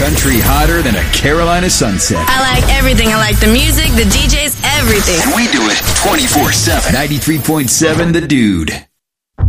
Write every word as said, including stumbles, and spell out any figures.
country hotter than a Carolina sunset. I like everything. I like the music, the D Js, everything. And we do it twenty-four seven. ninety-three point seven The Dude.